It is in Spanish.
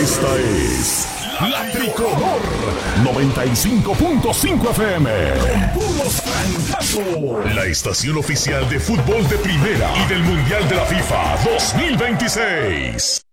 Esta es La Tricolor 95.5 FM. Con puros francazos. La estación oficial de fútbol de primera y del Mundial de la FIFA 2026.